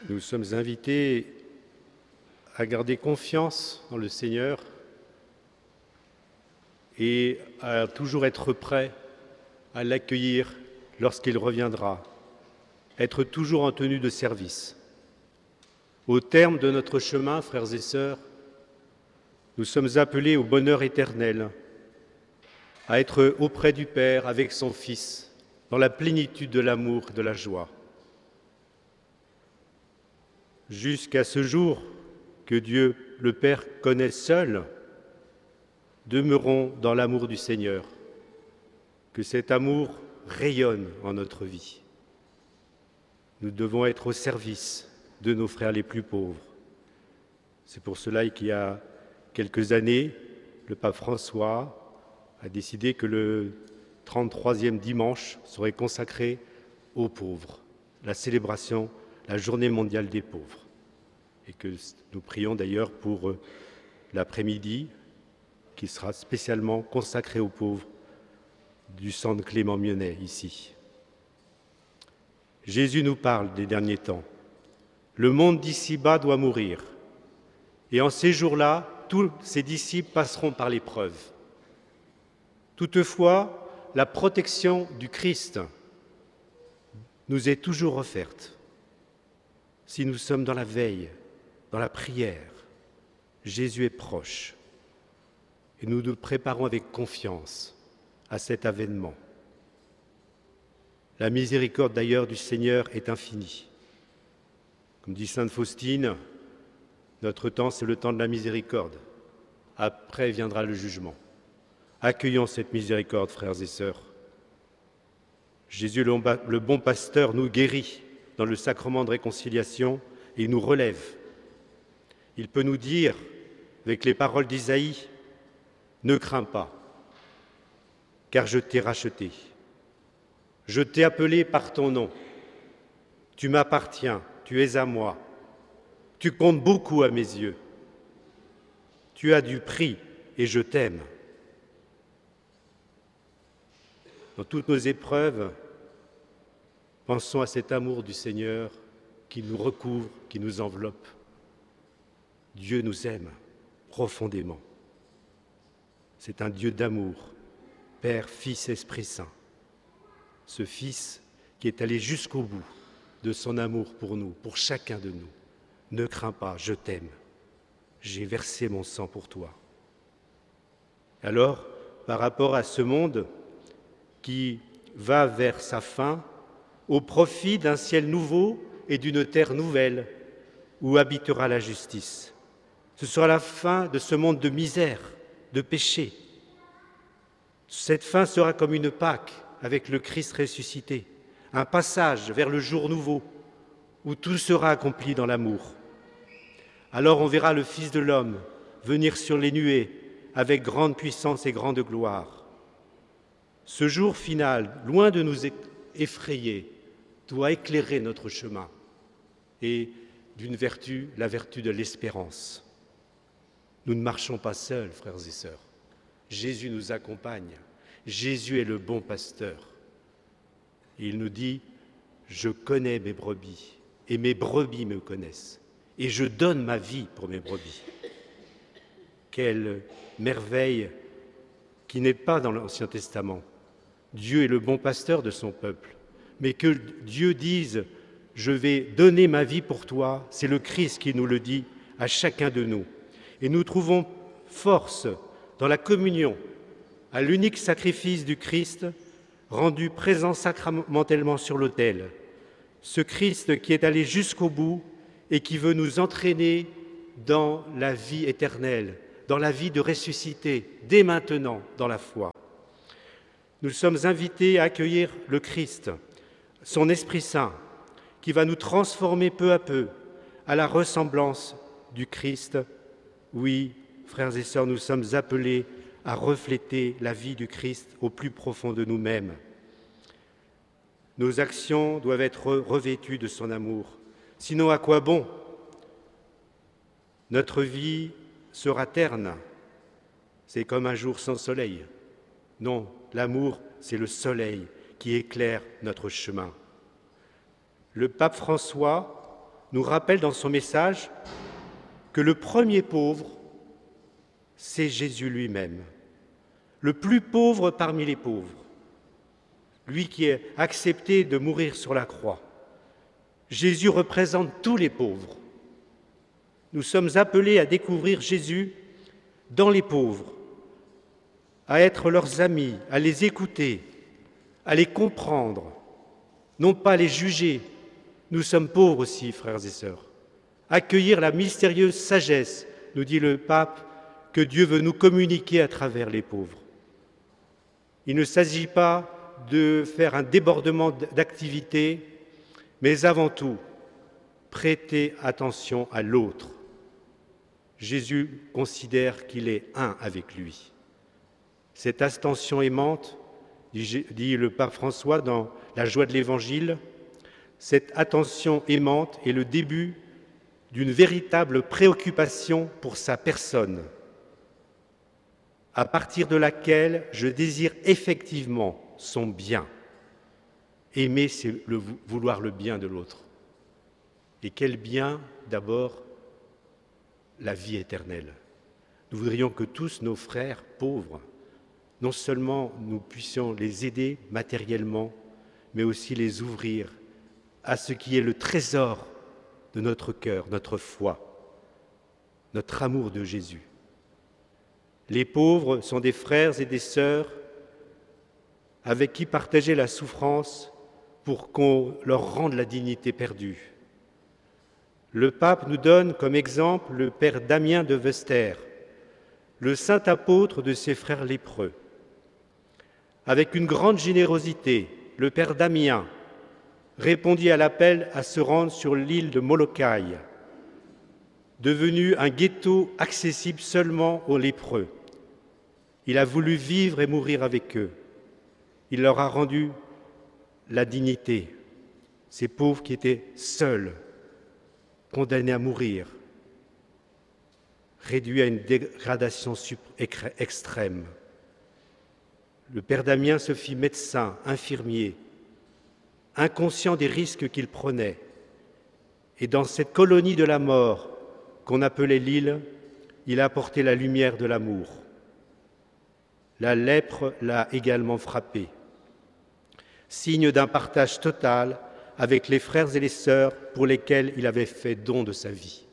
Nous sommes invités à garder confiance dans le Seigneur et à toujours être prêts à l'accueillir lorsqu'il reviendra, être toujours en tenue de service. Au terme de notre chemin, frères et sœurs, nous sommes appelés au bonheur éternel, à être auprès du Père avec son Fils, dans la plénitude de l'amour et de la joie. Jusqu'à ce jour que Dieu, le Père, connaît seul, demeurons dans l'amour du Seigneur, que cet amour rayonne en notre vie. Nous devons être au service de nos frères les plus pauvres. C'est pour cela qu'il y a quelques années, le pape François a décidé que le 33e dimanche serait consacré aux pauvres, la célébration, la journée mondiale des pauvres. Et que nous prions d'ailleurs pour l'après-midi, qui sera spécialement consacré aux pauvres du centre Clément Mionnet, ici. Jésus nous parle des derniers temps. Le monde d'ici-bas doit mourir. Et en ces jours-là, tous ses disciples passeront par l'épreuve. Toutefois, la protection du Christ nous est toujours offerte. Si nous sommes dans la veille, dans la prière, Jésus est proche. Et nous nous préparons avec confiance à cet avènement. La miséricorde d'ailleurs du Seigneur est infinie. Comme dit sainte Faustine, notre temps c'est le temps de la miséricorde. Après viendra le jugement. Accueillons cette miséricorde, frères et sœurs. Jésus, le bon pasteur, nous guérit dans le sacrement de réconciliation et nous relève. Il peut nous dire, avec les paroles d'Isaïe, « Ne crains pas, car je t'ai racheté. Je t'ai appelé par ton nom. Tu m'appartiens, tu es à moi. Tu comptes beaucoup à mes yeux. Tu as du prix et je t'aime. » Dans toutes nos épreuves, pensons à cet amour du Seigneur qui nous recouvre, qui nous enveloppe. Dieu nous aime profondément. C'est un Dieu d'amour, Père, Fils, Esprit Saint. Ce Fils qui est allé jusqu'au bout de son amour pour nous, pour chacun de nous. Ne crains pas, je t'aime. J'ai versé mon sang pour toi. Alors, par rapport à ce monde qui va vers sa fin, au profit d'un ciel nouveau et d'une terre nouvelle où habitera la justice. Ce sera la fin de ce monde de misère, de péché. Cette fin sera comme une Pâque avec le Christ ressuscité, un passage vers le jour nouveau où tout sera accompli dans l'amour. Alors on verra le Fils de l'homme venir sur les nuées avec grande puissance et grande gloire. Ce jour final, loin de nous effrayer, doit éclairer notre chemin et d'une vertu, la vertu de l'espérance. Nous ne marchons pas seuls, frères et sœurs. Jésus nous accompagne. Jésus est le bon pasteur. Et il nous dit, je connais mes brebis et mes brebis me connaissent et je donne ma vie pour mes brebis. Quelle merveille qui n'est pas dans l'Ancien Testament. Dieu est le bon pasteur de son peuple. Mais que Dieu dise, je vais donner ma vie pour toi, c'est le Christ qui nous le dit à chacun de nous. Et nous trouvons force dans la communion, à l'unique sacrifice du Christ, rendu présent sacramentellement sur l'autel. Ce Christ qui est allé jusqu'au bout et qui veut nous entraîner dans la vie éternelle, dans la vie de ressuscité, dès maintenant, dans la foi. Nous sommes invités à accueillir le Christ, son Esprit Saint, qui va nous transformer peu à peu à la ressemblance du Christ. Oui, frères et sœurs, nous sommes appelés à refléter la vie du Christ au plus profond de nous-mêmes. Nos actions doivent être revêtues de son amour. Sinon, à quoi bon? Notre vie sera terne. C'est comme un jour sans soleil. Non, l'amour, c'est le soleil qui éclaire notre chemin. Le pape François nous rappelle dans son message que le premier pauvre, c'est Jésus lui-même, le plus pauvre parmi les pauvres, lui qui a accepté de mourir sur la croix. Jésus représente tous les pauvres. Nous sommes appelés à découvrir Jésus dans les pauvres, à être leurs amis, à les écouter, à les comprendre, non pas à les juger. Nous sommes pauvres aussi, frères et sœurs. Accueillir la mystérieuse sagesse, nous dit le pape, que Dieu veut nous communiquer à travers les pauvres. Il ne s'agit pas de faire un débordement d'activités, mais avant tout, prêter attention à l'autre. Jésus considère qu'il est un avec lui. Cette attention aimante, dit le pape François dans La joie de l'Évangile, cette attention aimante est le début d'une véritable préoccupation pour sa personne, à partir de laquelle je désire effectivement son bien. Aimer, c'est vouloir le bien de l'autre. Et quel bien, d'abord, la vie éternelle. Nous voudrions que tous nos frères pauvres, non seulement nous puissions les aider matériellement, mais aussi les ouvrir à ce qui est le trésor de notre cœur, notre foi, notre amour de Jésus. Les pauvres sont des frères et des sœurs avec qui partager la souffrance pour qu'on leur rende la dignité perdue. Le pape nous donne comme exemple le père Damien de Vester, le saint apôtre de ses frères lépreux. Avec une grande générosité, le père Damien répondit à l'appel à se rendre sur l'île de Molokai, devenue un ghetto accessible seulement aux lépreux. Il a voulu vivre et mourir avec eux. Il leur a rendu la dignité, ces pauvres qui étaient seuls, condamnés à mourir, réduits à une dégradation extrême. Le père Damien se fit médecin, infirmier, inconscient des risques qu'il prenait. Et dans cette colonie de la mort qu'on appelait l'île, il a apporté la lumière de l'amour. La lèpre l'a également frappé, signe d'un partage total avec les frères et les sœurs pour lesquels il avait fait don de sa vie.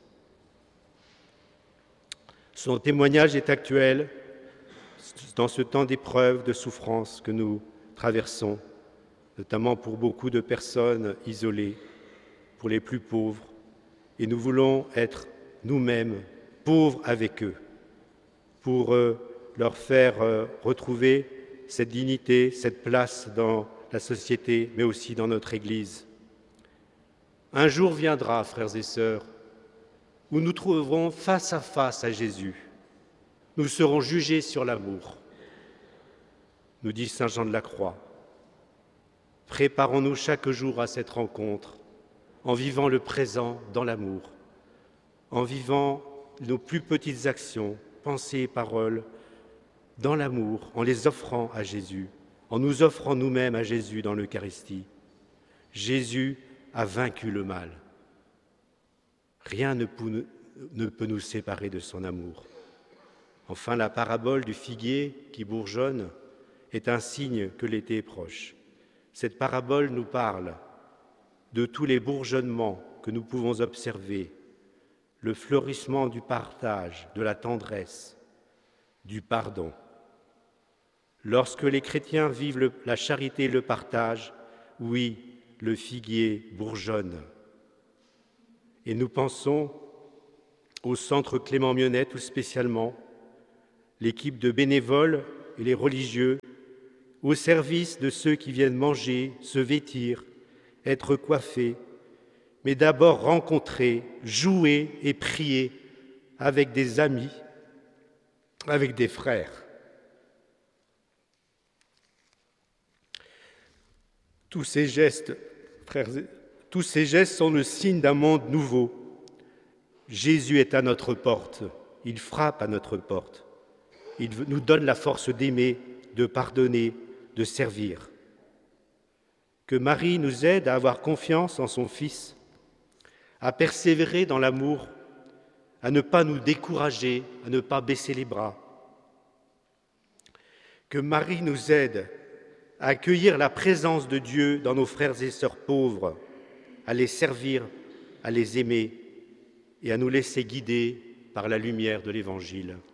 Son témoignage est actuel dans ce temps d'épreuve, de souffrance que nous traversons, notamment pour beaucoup de personnes isolées, pour les plus pauvres, et nous voulons être nous-mêmes pauvres avec eux, pour leur faire retrouver cette dignité, cette place dans la société, mais aussi dans notre Église. Un jour viendra, frères et sœurs, où nous trouverons face à face à Jésus. Nous serons jugés sur l'amour, nous dit saint Jean de la Croix. Préparons-nous chaque jour à cette rencontre, en vivant le présent dans l'amour, en vivant nos plus petites actions, pensées et paroles, dans l'amour, en les offrant à Jésus, en nous offrant nous-mêmes à Jésus dans l'Eucharistie. Jésus a vaincu le mal. Rien ne peut nous séparer de son amour. Enfin, la parabole du figuier qui bourgeonne est un signe que l'été est proche. Cette parabole nous parle de tous les bourgeonnements que nous pouvons observer, le fleurissement du partage, de la tendresse, du pardon. Lorsque les chrétiens vivent la charité et le partage, oui, le figuier bourgeonne. Et nous pensons au Centre Clément Mionnet tout spécialement, l'équipe de bénévoles et les religieux, au service de ceux qui viennent manger, se vêtir, être coiffés, mais d'abord rencontrer, jouer et prier avec des amis, avec des frères. Tous ces gestes, frères, tous ces gestes sont le signe d'un monde nouveau. Jésus est à notre porte, il frappe à notre porte. Il nous donne la force d'aimer, de pardonner, de servir. Que Marie nous aide à avoir confiance en son Fils, à persévérer dans l'amour, à ne pas nous décourager, à ne pas baisser les bras. Que Marie nous aide à accueillir la présence de Dieu dans nos frères et sœurs pauvres, à les servir, à les aimer et à nous laisser guider par la lumière de l'Évangile.